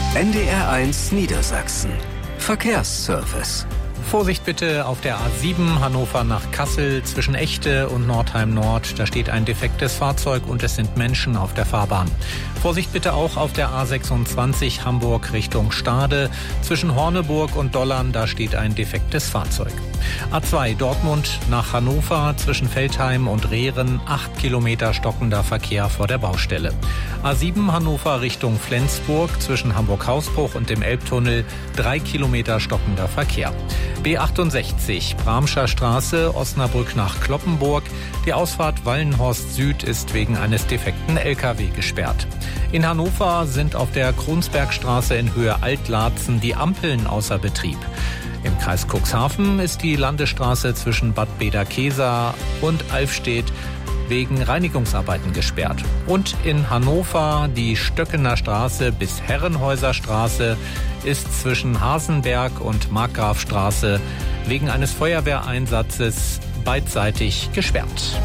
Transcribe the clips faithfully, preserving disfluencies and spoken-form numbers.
N D R eins Niedersachsen. Verkehrsservice. Vorsicht bitte auf der A sieben Hannover nach Kassel zwischen Echte und Nordheim Nord. Da steht ein defektes Fahrzeug und es sind Menschen auf der Fahrbahn. Vorsicht bitte auch auf der A sechsundzwanzig Hamburg Richtung Stade zwischen Horneburg und Dollern. Da steht ein defektes Fahrzeug. A zwei Dortmund nach Hannover zwischen Veltheim und Rehren. Acht Kilometer stockender Verkehr vor der Baustelle. A sieben Hannover Richtung Flensburg zwischen Hamburg-Hausbruch und dem Elbtunnel. Drei Kilometer stockender Verkehr. B achtundsechzig Bramscher Straße, Osnabrück nach Cloppenburg. Die Ausfahrt Wallenhorst Süd ist wegen eines defekten L K W gesperrt. In Hannover sind auf der Kronsbergstraße in Höhe Altlatzen die Ampeln außer Betrieb. Im Kreis Cuxhaven ist die Landesstraße zwischen Bad Bederkesa und Alfstedt wegen Reinigungsarbeiten gesperrt. Und in Hannover die Stöckener Straße bis Herrenhäuser Straße ist zwischen Hasenberg und Markgrafstraße wegen eines Feuerwehreinsatzes beidseitig gesperrt.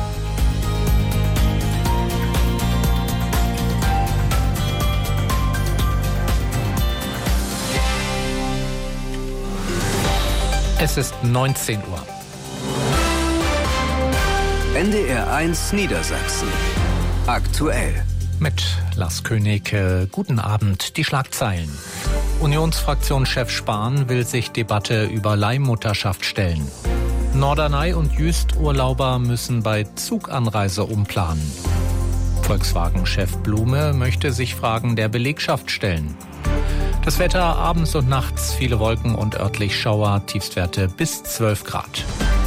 Es ist neunzehn Uhr. N D R eins Niedersachsen. Aktuell. Mit Lars König. Guten Abend. Die Schlagzeilen. Unionsfraktionschef Spahn will sich Debatte über Leihmutterschaft stellen. Norderney und Jüst-Urlauber müssen bei Zuganreise umplanen. Volkswagen-Chef Blume möchte sich Fragen der Belegschaft stellen. Das Wetter abends und nachts, viele Wolken und örtlich Schauer, Tiefstwerte bis zwölf Grad.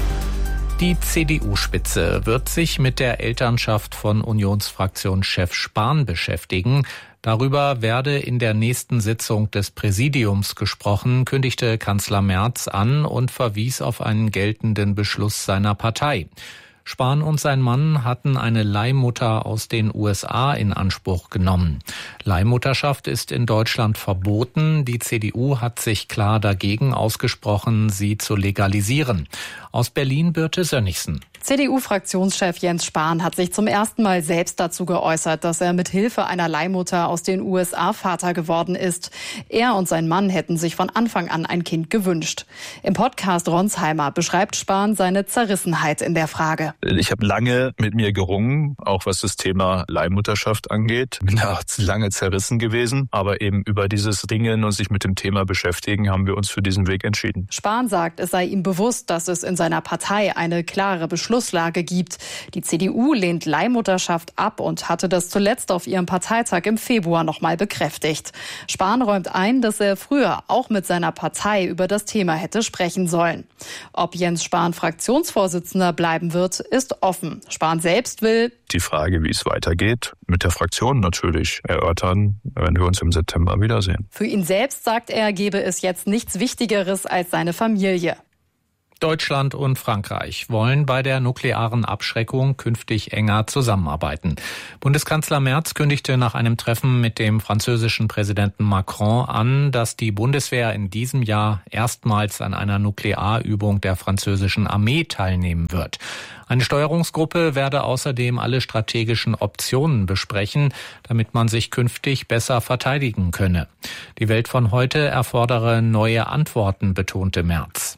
Die C D U-Spitze wird sich mit der Elternschaft von Unionsfraktionschef Spahn beschäftigen. Darüber werde in der nächsten Sitzung des Präsidiums gesprochen, kündigte Kanzler Merz an und verwies auf einen geltenden Beschluss seiner Partei. Spahn und sein Mann hatten eine Leihmutter aus den U S A in Anspruch genommen. Leihmutterschaft ist in Deutschland verboten. Die C D U hat sich klar dagegen ausgesprochen, sie zu legalisieren. Aus Berlin Birte Sönnigsen. C D U-Fraktionschef Jens Spahn hat sich zum ersten Mal selbst dazu geäußert, dass er mit Hilfe einer Leihmutter aus den U S A Vater geworden ist. Er und sein Mann hätten sich von Anfang an ein Kind gewünscht. Im Podcast Ronsheimer beschreibt Spahn seine Zerrissenheit in der Frage. Ich habe lange mit mir gerungen, auch was das Thema Leihmutterschaft angeht. Bin da lange zerrissen gewesen, aber eben über dieses Ringen und sich mit dem Thema beschäftigen, haben wir uns für diesen Weg entschieden. Spahn sagt, es sei ihm bewusst, dass es in seiner Partei eine klare Beschlusslage gibt. Die C D U lehnt Leihmutterschaft ab und hatte das zuletzt auf ihrem Parteitag im Februar nochmal bekräftigt. Spahn räumt ein, dass er früher auch mit seiner Partei über das Thema hätte sprechen sollen. Ob Jens Spahn Fraktionsvorsitzender bleiben wird, ist offen. Spahn selbst will die Frage, wie es weitergeht, mit der Fraktion natürlich erörtern, wenn wir uns im September wiedersehen. Für ihn selbst, sagt er, gebe es jetzt nichts Wichtigeres als seine Familie. Deutschland und Frankreich wollen bei der nuklearen Abschreckung künftig enger zusammenarbeiten. Bundeskanzler Merz kündigte nach einem Treffen mit dem französischen Präsidenten Macron an, dass die Bundeswehr in diesem Jahr erstmals an einer Nuklearübung der französischen Armee teilnehmen wird. Eine Steuerungsgruppe werde außerdem alle strategischen Optionen besprechen, damit man sich künftig besser verteidigen könne. Die Welt von heute erfordere neue Antworten, betonte Merz.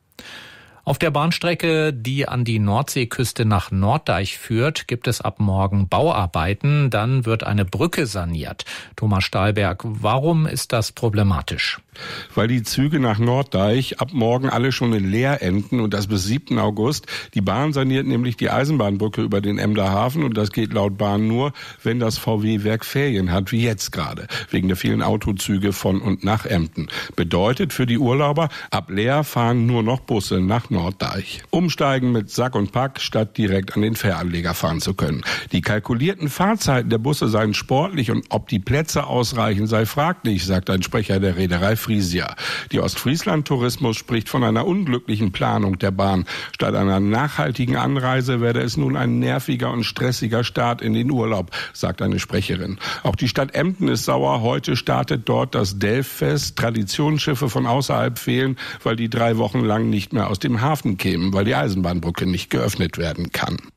Auf der Bahnstrecke, die an die Nordseeküste nach Norddeich führt, gibt es ab morgen Bauarbeiten. Dann wird eine Brücke saniert. Thomas Stahlberg, warum ist das problematisch? Weil die Züge nach Norddeich ab morgen alle schon in Leer enden und das bis siebten August. Die Bahn saniert nämlich die Eisenbahnbrücke über den Emder Hafen und das geht laut Bahn nur, wenn das V W-Werk Ferien hat, wie jetzt gerade, wegen der vielen Autozüge von und nach Emden. Bedeutet für die Urlauber, ab Leer fahren nur noch Busse nach Norddeich. Umsteigen mit Sack und Pack, statt direkt an den Fähranleger fahren zu können. Die kalkulierten Fahrzeiten der Busse seien sportlich und ob die Plätze ausreichen, sei fraglich, sagt ein Sprecher der Reederei Frisia. Die Ostfriesland-Tourismus spricht von einer unglücklichen Planung der Bahn. Statt einer nachhaltigen Anreise werde es nun ein nerviger und stressiger Start in den Urlaub, sagt eine Sprecherin. Auch die Stadt Emden ist sauer. Heute startet dort das Delffest. Traditionsschiffe von außerhalb fehlen, weil die drei Wochen lang nicht mehr aus dem Hafen kämen, weil die Eisenbahnbrücke nicht geöffnet werden kann.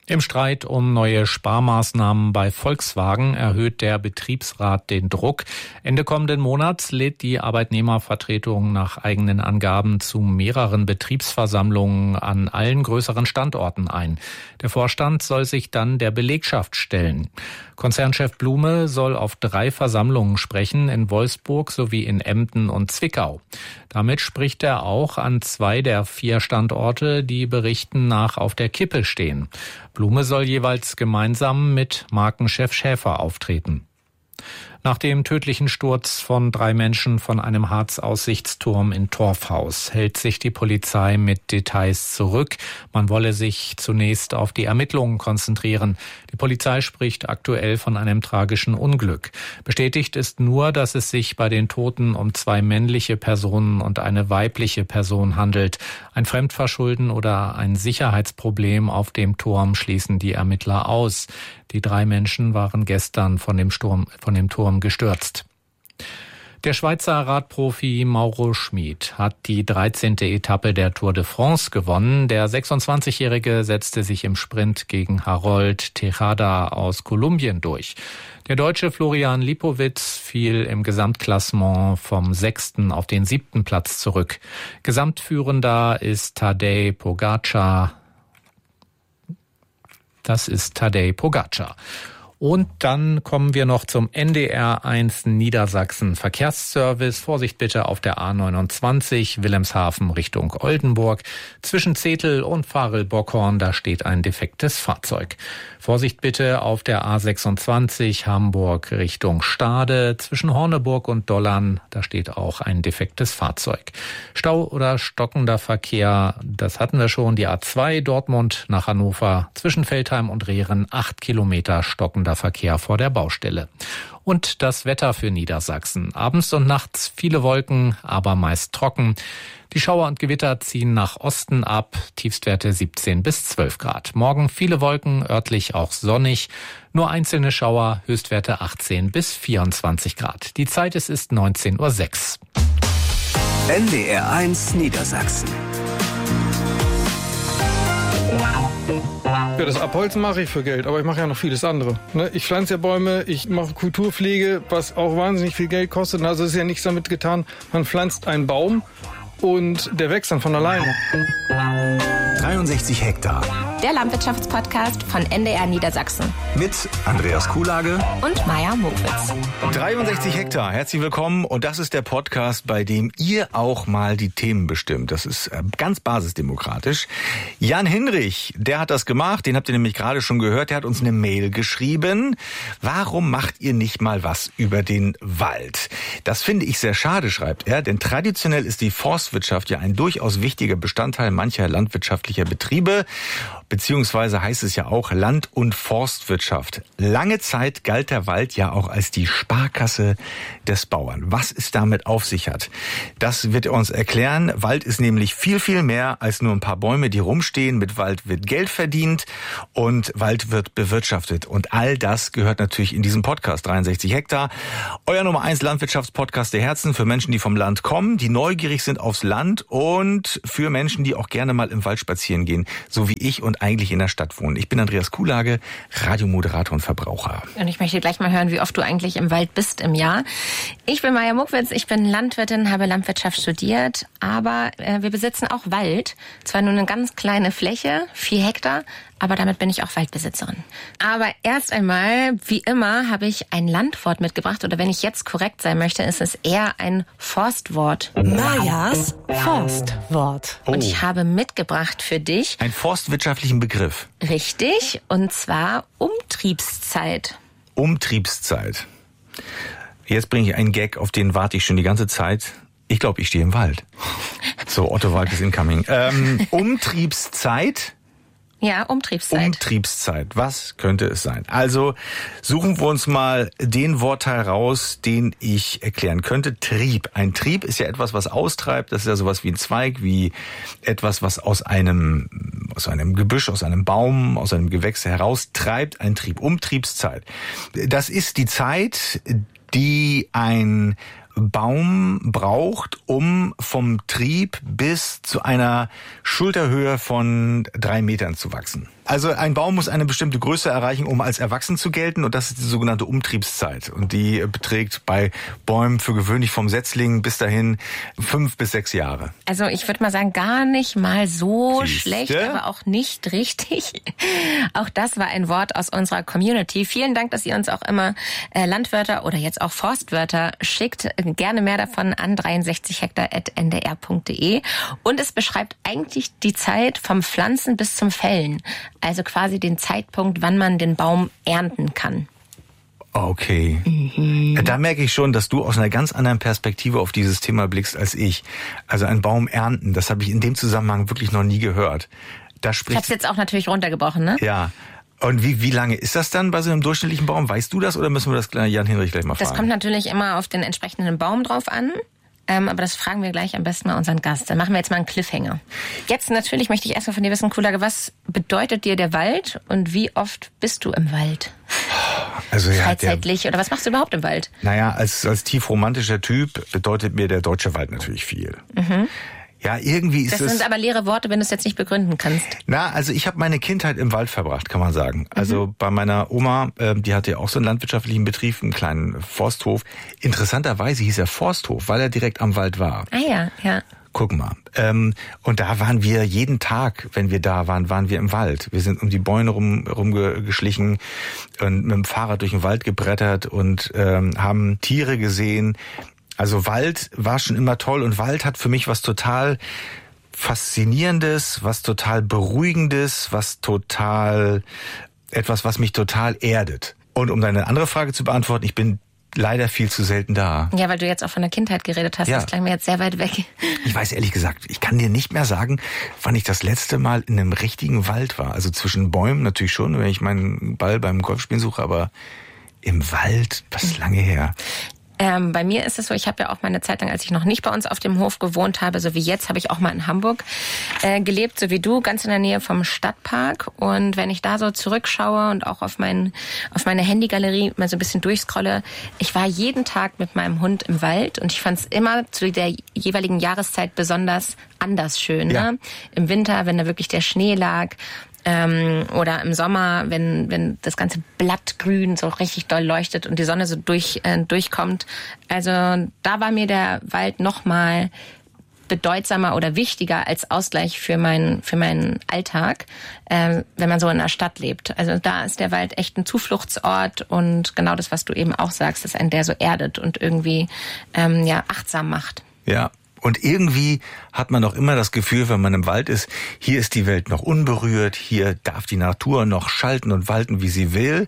Im Streit um neue Sparmaßnahmen bei Volkswagen erhöht der Betriebsrat den Druck. Ende kommenden Monats lädt die Arbeitnehmervertretung nach eigenen Angaben zu mehreren Betriebsversammlungen an allen größeren Standorten ein. Der Vorstand soll sich dann der Belegschaft stellen. Konzernchef Blume soll auf drei Versammlungen sprechen, in Wolfsburg sowie in Emden und Zwickau. Damit spricht er auch an zwei der vier Standorte, die Berichten nach auf der Kippe stehen. Blume soll jeweils gemeinsam mit Markenchef Schäfer auftreten. Nach dem tödlichen Sturz von drei Menschen von einem Harz-Aussichtsturm in Torfhaus hält sich die Polizei mit Details zurück. Man wolle sich zunächst auf die Ermittlungen konzentrieren. Die Polizei spricht aktuell von einem tragischen Unglück. Bestätigt ist nur, dass es sich bei den Toten um zwei männliche Personen und eine weibliche Person handelt. Ein Fremdverschulden oder ein Sicherheitsproblem auf dem Turm schließen die Ermittler aus. Die drei Menschen waren gestern von dem Sturm, von dem Turm gestürzt. Der Schweizer Radprofi Mauro Schmid hat die dreizehnte Etappe der Tour de France gewonnen. Der sechsundzwanzigjährige setzte sich im Sprint gegen Harold Tejada aus Kolumbien durch. Der Deutsche Florian Lipowitz fiel im Gesamtklassement vom sechsten auf den siebten Platz zurück. Gesamtführender ist Tadej Pogačar. Das ist Tadej Pogačar. Und dann kommen wir noch zum N D R eins Niedersachsen Verkehrsservice. Vorsicht bitte auf der A neunundzwanzig, Wilhelmshaven Richtung Oldenburg. Zwischen Zetel und Varel-Bockhorn, da steht ein defektes Fahrzeug. Vorsicht bitte auf der A sechsundzwanzig, Hamburg Richtung Stade. Zwischen Horneburg und Dollern, da steht auch ein defektes Fahrzeug. Stau oder stockender Verkehr, das hatten wir schon. Die A zwei, Dortmund nach Hannover. Zwischen Veltheim und Rehren, acht Kilometer stockender Verkehr vor der Baustelle. Und das Wetter für Niedersachsen. Abends und nachts viele Wolken, aber meist trocken. Die Schauer und Gewitter ziehen nach Osten ab. Tiefstwerte siebzehn bis zwölf Grad. Morgen viele Wolken, örtlich auch sonnig. Nur einzelne Schauer, Höchstwerte achtzehn bis vierundzwanzig Grad. Die Zeit es ist neunzehn Uhr sechs. N D R eins Niedersachsen. Ja, das Abholzen mache ich für Geld, aber ich mache ja noch vieles andere. Ne? Ich pflanze ja Bäume, ich mache Kulturpflege, was auch wahnsinnig viel Geld kostet. Also ist ja nichts damit getan. Man pflanzt einen Baum und der wächst dann von alleine. dreiundsechzig Hektar. Der Landwirtschaftspodcast von N D R Niedersachsen. Mit Andreas Kuhlage und Maja Mokwitz. dreiundsechzig Hektar, herzlich willkommen. Und das ist der Podcast, bei dem ihr auch mal die Themen bestimmt. Das ist ganz basisdemokratisch. Jan Hinrich, der hat das gemacht, den habt ihr nämlich gerade schon gehört. Der hat uns eine Mail geschrieben. Warum macht ihr nicht mal was über den Wald? Das finde ich sehr schade, schreibt er, denn traditionell ist die Forstwirtschaft ja ein durchaus wichtiger Bestandteil mancher landwirtschaftlicher Betriebe. Beziehungsweise heißt es ja auch Land- und Forstwirtschaft. Lange Zeit galt der Wald ja auch als die Sparkasse des Bauern. Was es damit auf sich hat, das wird er uns erklären. Wald ist nämlich viel, viel mehr als nur ein paar Bäume, die rumstehen. Mit Wald wird Geld verdient und Wald wird bewirtschaftet. Und all das gehört natürlich in diesem Podcast dreiundsechzig Hektar. Euer Nummer eins Landwirtschaftspodcast der Herzen für Menschen, die vom Land kommen, die neugierig sind aufs Land und für Menschen, die auch gerne mal im Wald spazieren gehen, so wie ich und eigentlich in der Stadt wohnen. Ich bin Andreas Kuhlage, Radiomoderator und Verbraucher. Und ich möchte gleich mal hören, wie oft du eigentlich im Wald bist im Jahr. Ich bin Maja Mokwitz, ich bin Landwirtin, habe Landwirtschaft studiert, aber äh, wir besitzen auch Wald. Zwar nur eine ganz kleine Fläche, vier Hektar, aber damit bin ich auch Waldbesitzerin. Aber erst einmal, wie immer, habe ich ein Landwort mitgebracht. Oder wenn ich jetzt korrekt sein möchte, ist es eher ein Forstwort. Majas Forstwort. Und ich habe mitgebracht für dich... Ein forstwirtschaftlichen Begriff. Richtig, und zwar Umtriebszeit. Umtriebszeit. Jetzt bringe ich einen Gag, auf den warte ich schon die ganze Zeit. Ich glaube, ich stehe im Wald. So, Otto Walk ist incoming. Ähm, Umtriebszeit... Ja, Umtriebszeit. Umtriebszeit. Was könnte es sein? Also suchen wir uns mal den Wortteil raus, den ich erklären könnte. Trieb. Ein Trieb ist ja etwas, was austreibt. Das ist ja sowas wie ein Zweig, wie etwas, was aus einem, aus einem Gebüsch, aus einem Baum, aus einem Gewächs heraustreibt. Ein Trieb. Umtriebszeit. Das ist die Zeit, die ein Baum braucht, um vom Trieb bis zu einer Schulterhöhe von drei Metern zu wachsen. Also ein Baum muss eine bestimmte Größe erreichen, um als erwachsen zu gelten. Und das ist die sogenannte Umtriebszeit. Und die beträgt bei Bäumen für gewöhnlich vom Setzling bis dahin fünf bis sechs Jahre. Also ich würde mal sagen, gar nicht mal so Siehste? schlecht, aber auch nicht richtig. Auch das war ein Wort aus unserer Community. Vielen Dank, dass ihr uns auch immer äh, Landwörter oder jetzt auch Forstwörter schickt. Gerne mehr davon an dreiundsechzig hektar at n d r punkt d e. Und es beschreibt eigentlich die Zeit vom Pflanzen bis zum Fällen. Also quasi den Zeitpunkt, wann man den Baum ernten kann. Okay. Mhm. Da merke ich schon, dass du aus einer ganz anderen Perspektive auf dieses Thema blickst als ich. Also einen Baum ernten, das habe ich in dem Zusammenhang wirklich noch nie gehört. Da spricht. Ich habe es jetzt auch natürlich runtergebrochen, ne? Ja. Und wie, wie lange ist das dann bei so einem durchschnittlichen Baum? Weißt du das oder müssen wir das Jan Hinrich gleich mal fragen? Das kommt natürlich immer auf den entsprechenden Baum drauf an. Ähm, aber das fragen wir gleich am besten mal unseren Gast. Dann machen wir jetzt mal einen Cliffhanger. Jetzt natürlich möchte ich erstmal von dir wissen, Kuhlage, was bedeutet dir der Wald und wie oft bist du im Wald? Also ja, Freizeitlich der, oder was machst du überhaupt im Wald? Naja, als, als tief romantischer Typ bedeutet mir der deutsche Wald natürlich viel. Mhm. Ja, irgendwie ist das es... Das sind aber leere Worte, wenn du es jetzt nicht begründen kannst. Na, also ich habe meine Kindheit im Wald verbracht, kann man sagen. Also mhm. bei meiner Oma, äh, die hatte ja auch so einen landwirtschaftlichen Betrieb, einen kleinen Forsthof. Interessanterweise hieß er Forsthof, weil er direkt am Wald war. Ah ja, ja. Guck mal. Ähm, und da waren wir jeden Tag, wenn wir da waren, waren wir im Wald. Wir sind um die Bäume rum, rumgeschlichen und mit dem Fahrrad durch den Wald gebrettert und ähm, haben Tiere gesehen. Also Wald war schon immer toll und Wald hat für mich was total Faszinierendes, was total Beruhigendes, was total, etwas, was mich total erdet. Und um deine andere Frage zu beantworten, ich bin leider viel zu selten da. Ja, weil du jetzt auch von der Kindheit geredet hast, ja. Das klang mir jetzt sehr weit weg. Ich weiß ehrlich gesagt, ich kann dir nicht mehr sagen, wann ich das letzte Mal in einem richtigen Wald war. Also zwischen Bäumen natürlich schon, wenn ich meinen Ball beim Golfspielen suche, aber im Wald, das ist lange her. Ähm, bei mir ist es so, ich habe ja auch mal eine Zeit lang, als ich noch nicht bei uns auf dem Hof gewohnt habe, so wie jetzt, habe ich auch mal in Hamburg äh, gelebt, so wie du, ganz in der Nähe vom Stadtpark. Und wenn ich da so zurückschaue und auch auf, mein, auf meine Handygalerie mal so ein bisschen durchscrolle, ich war jeden Tag mit meinem Hund im Wald und ich fand es immer zu der jeweiligen Jahreszeit besonders anders schön. Ja. Ne? Im Winter, wenn da wirklich der Schnee lag, Ähm, oder im Sommer, wenn wenn das ganze Blattgrün so richtig doll leuchtet und die Sonne so durch äh, durchkommt. Also da war mir der Wald noch mal bedeutsamer oder wichtiger als Ausgleich für meinen für meinen Alltag, äh, wenn man so in einer Stadt lebt. Also da ist der Wald echt ein Zufluchtsort und genau das, was du eben auch sagst, ist ein, der so erdet und irgendwie ähm, ja achtsam macht. Ja. Und irgendwie hat man noch immer das Gefühl, wenn man im Wald ist, hier ist die Welt noch unberührt, hier darf die Natur noch schalten und walten, wie sie will.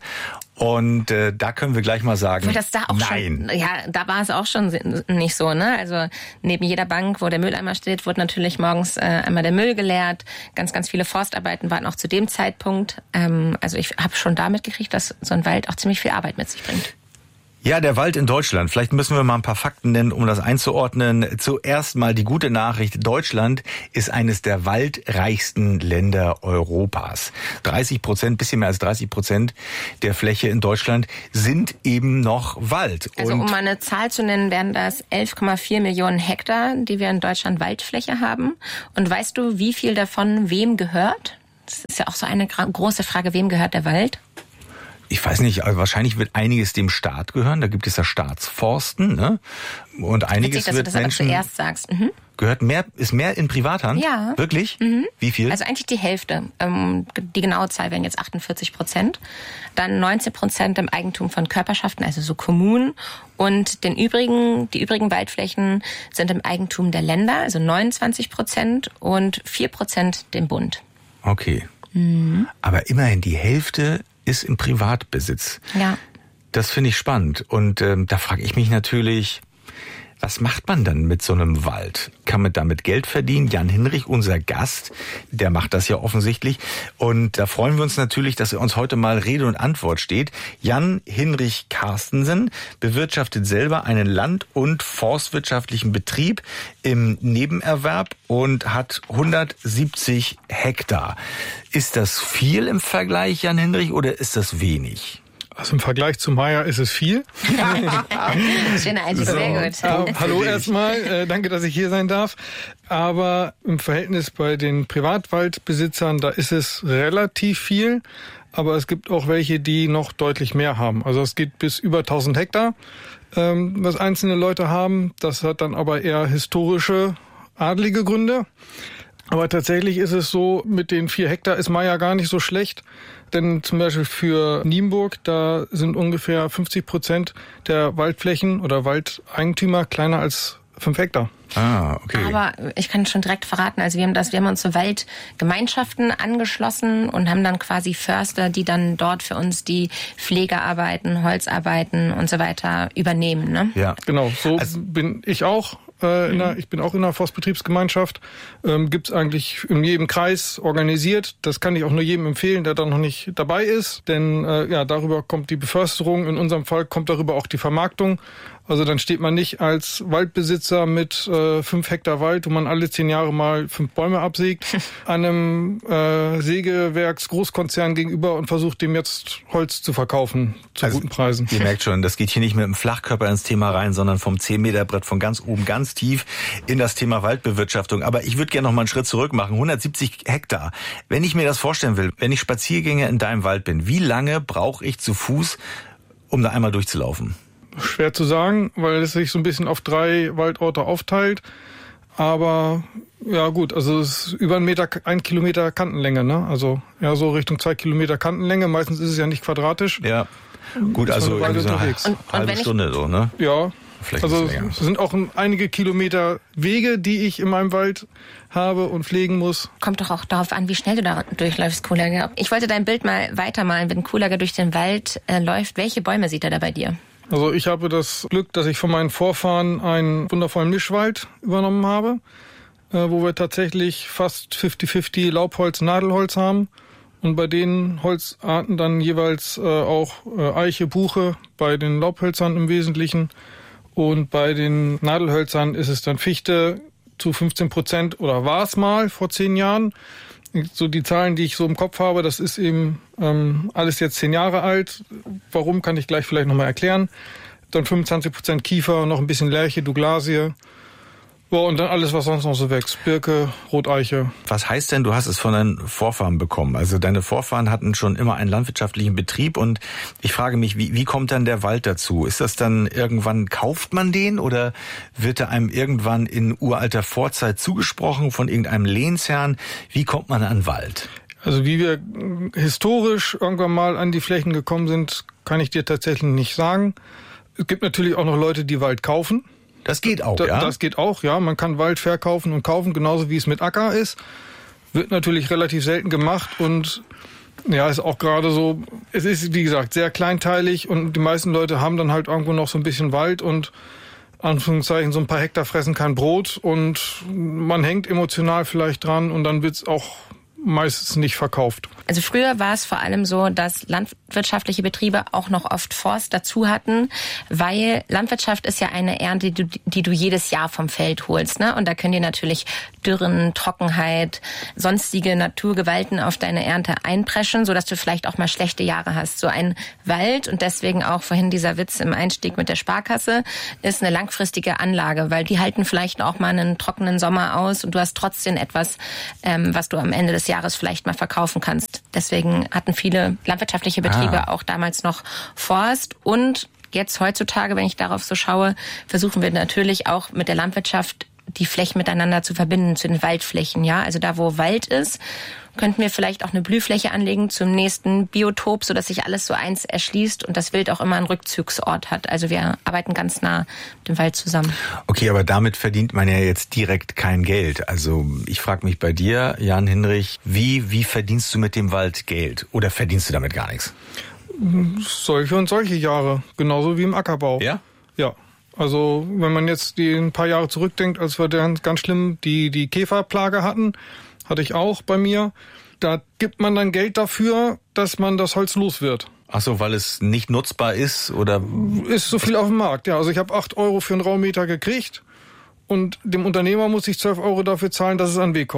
Und äh, da können wir gleich mal sagen, das da auch nein. Schon, ja, da war es auch schon nicht so, ne? Also neben jeder Bank, wo der Mülleimer steht, wurde natürlich morgens äh, einmal der Müll geleert. Ganz, ganz viele Forstarbeiten waren auch zu dem Zeitpunkt. Ähm, also ich habe schon da mitgekriegt, dass so ein Wald auch ziemlich viel Arbeit mit sich bringt. Ja, der Wald in Deutschland. Vielleicht müssen wir mal ein paar Fakten nennen, um das einzuordnen. Zuerst mal die gute Nachricht. Deutschland ist eines der waldreichsten Länder Europas. dreißig Prozent, bisschen mehr als dreißig Prozent der Fläche in Deutschland sind eben noch Wald. Also Und um mal eine Zahl zu nennen, wären das elf Komma vier Millionen Hektar, die wir in Deutschland Waldfläche haben. Und weißt du, wie viel davon wem gehört? Das ist ja auch so eine große Frage, wem gehört der Wald? Ich weiß nicht, also wahrscheinlich wird einiges dem Staat gehören. Da gibt es ja Staatsforsten, ne? Und einiges Witzig, wird dass du das Menschen zuerst sagst. Mhm. Gehört mehr, ist mehr in Privathand? Ja. Wirklich? Mhm. Wie viel? Also eigentlich die Hälfte. Die genaue Zahl wären jetzt achtundvierzig Prozent. Dann neunzehn Prozent im Eigentum von Körperschaften, also so Kommunen. Und den übrigen, die übrigen Waldflächen sind im Eigentum der Länder, also neunundzwanzig Prozent und vier Prozent dem Bund. Okay. Mhm. Aber immerhin die Hälfte ist im Privatbesitz. Ja. Das finde ich spannend. Und ähm, da frage ich mich natürlich, was macht man dann mit so einem Wald? Kann man damit Geld verdienen? Jan Hinrich, unser Gast, der macht das ja offensichtlich. Und da freuen wir uns natürlich, dass er uns heute mal Rede und Antwort steht. Jan Hinrich Carstensen bewirtschaftet selber einen land- und forstwirtschaftlichen Betrieb im Nebenerwerb und hat hundertsiebzig Hektar. Ist das viel im Vergleich, Jan Hinrich, oder ist das wenig? Also im Vergleich zu Meier ist es viel. Schöner Einstieg, sehr gut. Äh, hallo erstmal, äh, danke, dass ich hier sein darf. Aber im Verhältnis bei den Privatwaldbesitzern, da ist es relativ viel. Aber es gibt auch welche, die noch deutlich mehr haben. Also es geht bis über tausend Hektar, ähm, was einzelne Leute haben. Das hat dann aber eher historische, adlige Gründe. Aber tatsächlich ist es so, mit den vier Hektar ist Meier gar nicht so schlecht. Denn zum Beispiel für Nienburg, da sind ungefähr fünfzig Prozent der Waldflächen oder Waldeigentümer kleiner als fünf Hektar. Ah, okay. Aber ich kann schon direkt verraten, also wir haben das, wir haben uns zu Waldgemeinschaften angeschlossen und haben dann quasi Förster, die dann dort für uns die Pflegearbeiten, Holzarbeiten und so weiter übernehmen, ne? Ja, genau. So also, bin ich auch. Äh, in der, ich bin auch in einer Forstbetriebsgemeinschaft. Ähm, gibt's eigentlich in jedem Kreis organisiert. Das kann ich auch nur jedem empfehlen, der da noch nicht dabei ist. Denn äh, ja, darüber kommt die Beförsterung. In unserem Fall kommt darüber auch die Vermarktung. Also dann steht man nicht als Waldbesitzer mit äh, fünf Hektar Wald, wo man alle zehn Jahre mal fünf Bäume absägt, an einem äh, Sägewerks-Großkonzern gegenüber und versucht, dem jetzt Holz zu verkaufen zu also, guten Preisen. Ihr merkt schon, das geht hier nicht mit dem Flachkörper ins Thema rein, sondern vom zehn Meter Brett von ganz oben ganz tief in das Thema Waldbewirtschaftung. Aber ich würde gerne noch mal einen Schritt zurück machen. hundertsiebzig Hektar. Wenn ich mir das vorstellen will, wenn ich Spaziergänger in deinem Wald bin, wie lange brauche ich zu Fuß, um da einmal durchzulaufen? Schwer zu sagen, weil es sich so ein bisschen auf drei Waldorte aufteilt. Aber ja gut, also es ist über einen Meter, ein Kilometer Kantenlänge, ne? Also ja, so Richtung zwei Kilometer Kantenlänge. Meistens ist es ja nicht quadratisch. Ja, gut, also irgendwie so eine halbe, und, halbe und Stunde so, ne? Ja, vielleicht also es sind auch einige Kilometer Wege, die ich in meinem Wald habe und pflegen muss. Kommt doch auch darauf an, wie schnell du da durchläufst, Kuhlager. Ich wollte dein Bild mal weitermalen, wenn Kuhlager durch den Wald äh, läuft. Welche Bäume sieht er da bei dir? Also ich habe das Glück, dass ich von meinen Vorfahren einen wundervollen Mischwald übernommen habe, äh, wo wir tatsächlich fast fünfzig fünfzig Laubholz, Nadelholz haben und bei den Holzarten dann jeweils äh, auch äh, Eiche, Buche, bei den Laubhölzern im Wesentlichen und bei den Nadelhölzern ist es dann Fichte zu fünfzehn Prozent oder war es mal vor zehn Jahren. So die Zahlen, die ich so im Kopf habe, das ist eben ähm, alles jetzt zehn Jahre alt. Warum, kann ich gleich vielleicht nochmal erklären. Dann fünfundzwanzig Prozent Kiefer, noch ein bisschen Lärche, Douglasie. Ja, und dann alles, was sonst noch so wächst. Birke, Roteiche. Was heißt denn, du hast es von deinen Vorfahren bekommen? Also deine Vorfahren hatten schon immer einen landwirtschaftlichen Betrieb und ich frage mich, wie, wie kommt dann der Wald dazu? Ist das dann irgendwann, kauft man den oder wird er einem irgendwann in uralter Vorzeit zugesprochen von irgendeinem Lehnsherrn? Wie kommt man an Wald? Also wie wir historisch irgendwann mal an die Flächen gekommen sind, kann ich dir tatsächlich nicht sagen. Es gibt natürlich auch noch Leute, die Wald kaufen. Das geht auch, da, ja? Das geht auch, ja. Man kann Wald verkaufen und kaufen, genauso wie es mit Acker ist. Wird natürlich relativ selten gemacht und ja, ist auch gerade so, es ist, wie gesagt, sehr kleinteilig und die meisten Leute haben dann halt irgendwo noch so ein bisschen Wald und Anführungszeichen so ein paar Hektar fressen kein Brot und man hängt emotional vielleicht dran und dann wird's auch meistens nicht verkauft. Also früher war es vor allem so, dass landwirtschaftliche Betriebe auch noch oft Forst dazu hatten, weil Landwirtschaft ist ja eine Ernte, die du, die du jedes Jahr vom Feld holst, ne? Und da können dir natürlich Dürren, Trockenheit, sonstige Naturgewalten auf deine Ernte einpreschen, sodass du vielleicht auch mal schlechte Jahre hast. So ein Wald und deswegen auch vorhin dieser Witz im Einstieg mit der Sparkasse ist eine langfristige Anlage, weil die halten vielleicht auch mal einen trockenen Sommer aus und du hast trotzdem etwas, ähm, was du am Ende des Jahres vielleicht mal verkaufen kannst. Deswegen hatten viele landwirtschaftliche Betriebe ah. auch damals noch Forst und jetzt heutzutage, wenn ich darauf so schaue, versuchen wir natürlich auch mit der Landwirtschaft die Flächen miteinander zu verbinden, zu den Waldflächen, ja. Also da, wo Wald ist, könnten wir vielleicht auch eine Blühfläche anlegen zum nächsten Biotop, sodass sich alles so eins erschließt und das Wild auch immer einen Rückzugsort hat. Also wir arbeiten ganz nah mit dem Wald zusammen. Okay, aber damit verdient man ja jetzt direkt kein Geld. Also ich frage mich bei dir, Jan Hinrich, wie, wie verdienst du mit dem Wald Geld? Oder verdienst du damit gar nichts? Solche und solche Jahre, genauso wie im Ackerbau. Ja? Ja. Also wenn man jetzt die ein paar Jahre zurückdenkt, als wir dann ganz schlimm die, die Käferplage hatten, hatte ich auch bei mir, da gibt man dann Geld dafür, dass man das Holz los wird. Ach so, weil es nicht nutzbar ist oder? Ist so viel auf dem Markt, ja. Also ich habe acht Euro für einen Raummeter gekriegt und dem Unternehmer muss ich zwölf Euro dafür zahlen, dass es an den Weg kommt.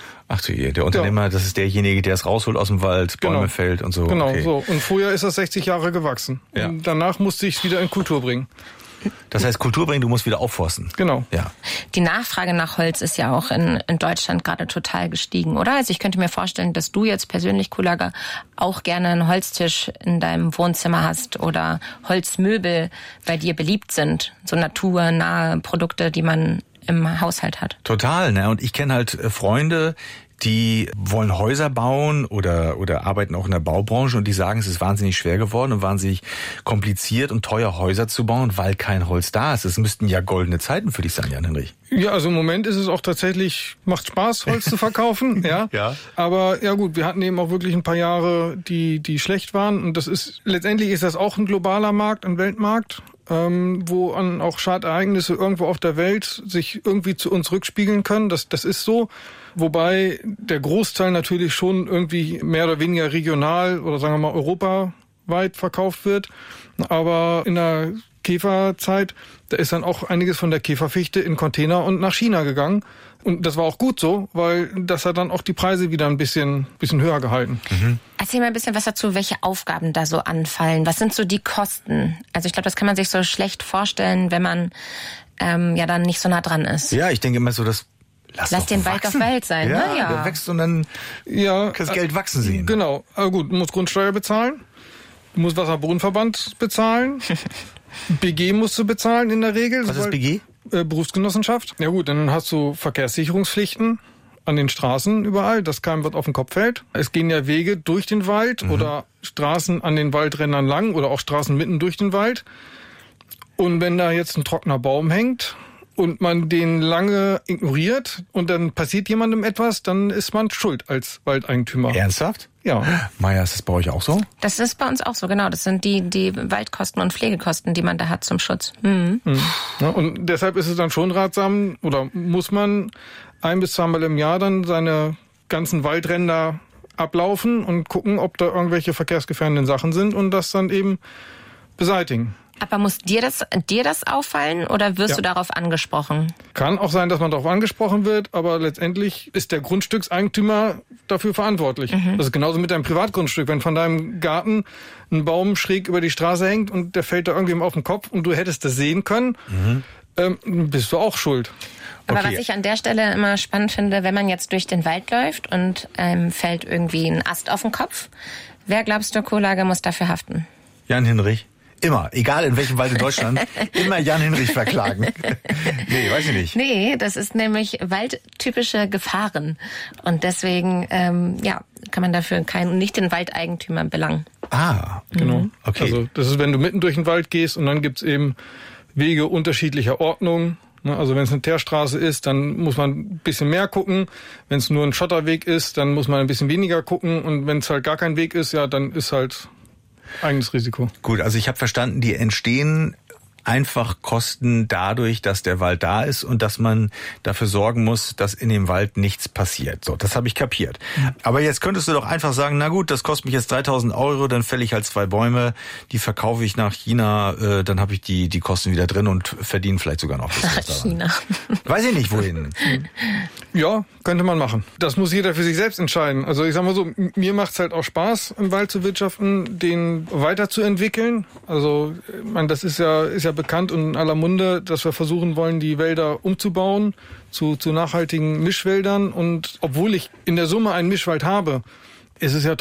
Ach du je, der Unternehmer, ja. Das ist derjenige, der es rausholt aus dem Wald, Bäume genau. fällt und so. Genau, okay. so. Und früher ist das sechzig Jahre gewachsen. Ja. Und danach musste ich es wieder in Kultur bringen. Das heißt, Kultur bringen, du musst wieder aufforsten. Genau. Ja. Die Nachfrage nach Holz ist ja auch in, in Deutschland gerade total gestiegen, oder? Also ich könnte mir vorstellen, dass du jetzt persönlich, Kullager, auch gerne einen Holztisch in deinem Wohnzimmer hast oder Holzmöbel bei dir beliebt sind. So naturnahe Produkte, die man im Haushalt hat. Total, ne? Und ich kenne halt Freunde, die wollen Häuser bauen oder oder arbeiten auch in der Baubranche und die sagen, es ist wahnsinnig schwer geworden und wahnsinnig kompliziert und teuer, Häuser zu bauen, weil kein Holz da ist. Es müssten ja goldene Zeiten für dich sein, Jan-Hinrich. Ja, also im Moment ist es auch tatsächlich, macht Spaß, Holz zu verkaufen, ja. ja. Aber ja gut, wir hatten eben auch wirklich ein paar Jahre, die die schlecht waren und das ist, letztendlich ist das auch ein globaler Markt, ein Weltmarkt, ähm, wo an auch Schadereignisse irgendwo auf der Welt sich irgendwie zu uns rückspiegeln können. Das das ist so. Wobei der Großteil natürlich schon irgendwie mehr oder weniger regional oder sagen wir mal europaweit verkauft wird. Aber in der Käferzeit, da ist dann auch einiges von der Käferfichte in Container und nach China gegangen. Und das war auch gut so, weil das hat dann auch die Preise wieder ein bisschen, bisschen höher gehalten. Mhm. Erzähl mal ein bisschen was dazu, welche Aufgaben da so anfallen. Was sind so die Kosten? Also ich glaube, das kann man sich so schlecht vorstellen, wenn man ähm, ja dann nicht so nah dran ist. Ja, ich denke immer so, dass Lass, Lass den Wald auf Wald sein, ja, ne? Ja, der wächst und dann ja, kannst das Geld wachsen sehen. Genau, aber gut, du musst Grundsteuer bezahlen, du musst Wasserbrunnenverband bezahlen, B G musst du bezahlen in der Regel. Was ist B G? Äh, Berufsgenossenschaft. Ja gut, dann hast du Verkehrssicherungspflichten an den Straßen überall, dass keinem was auf den Kopf fällt. Es gehen ja Wege durch den Wald mhm. oder Straßen an den Waldrändern lang oder auch Straßen mitten durch den Wald. Und wenn da jetzt ein trockener Baum hängt und man den lange ignoriert und dann passiert jemandem etwas, dann ist man schuld als Waldeigentümer. Ernsthaft? Ja. Maja, ist das bei euch auch so? Das ist bei uns auch so, genau. Das sind die, die Waldkosten und Pflegekosten, die man da hat zum Schutz. Mhm. Mhm. Ja, und deshalb ist es dann schon ratsam oder muss man ein bis zweimal im Jahr dann seine ganzen Waldränder ablaufen und gucken, ob da irgendwelche verkehrsgefährdenden Sachen sind und das dann eben beseitigen. Aber muss dir das, dir das auffallen oder wirst ja. du darauf angesprochen? Kann auch sein, dass man darauf angesprochen wird, aber letztendlich ist der Grundstückseigentümer dafür verantwortlich. Mhm. Das ist genauso mit deinem Privatgrundstück. Wenn von deinem Garten ein Baum schräg über die Straße hängt und der fällt da irgendwem auf den Kopf und du hättest das sehen können, mhm. ähm, bist du auch schuld. Aber okay. was ich an der Stelle immer spannend finde, wenn man jetzt durch den Wald läuft und ähm, fällt irgendwie ein Ast auf den Kopf, wer glaubst du, Kullager, muss dafür haften? Jan-Hinrich. Immer, egal in welchem Wald in Deutschland, immer Jan-Hinrich verklagen. Nee, weiß ich nicht. Nee, das ist nämlich waldtypische Gefahren. Und deswegen, ähm, ja, kann man dafür keinen, nicht den Waldeigentümer belangen. Ah, genau. Mhm. Okay. Also das ist, wenn du mitten durch den Wald gehst und dann gibt's eben Wege unterschiedlicher Ordnung. Also wenn es eine Teerstraße ist, dann muss man ein bisschen mehr gucken. Wenn es nur ein Schotterweg ist, dann muss man ein bisschen weniger gucken. Und wenn es halt gar kein Weg ist, ja, dann ist halt eigenes Risiko. Gut, also ich habe verstanden, die entstehen einfach Kosten dadurch, dass der Wald da ist und dass man dafür sorgen muss, dass in dem Wald nichts passiert. So, das habe ich kapiert. Aber jetzt könntest du doch einfach sagen, na gut, das kostet mich jetzt dreitausend Euro, dann fälle ich halt zwei Bäume, die verkaufe ich nach China, äh, dann habe ich die die Kosten wieder drin und verdiene vielleicht sogar noch was daran. China. Weiß ich nicht, wohin. Ja, könnte man machen. Das muss jeder für sich selbst entscheiden. Also ich sag mal so, mir macht's halt auch Spaß, im Wald zu wirtschaften, den weiterzuentwickeln. Also ich meine, das ist ja ist ja bekannt und in aller Munde, dass wir versuchen wollen, die Wälder umzubauen zu, zu nachhaltigen Mischwäldern. Und obwohl ich in der Summe einen Mischwald habe, ist es ja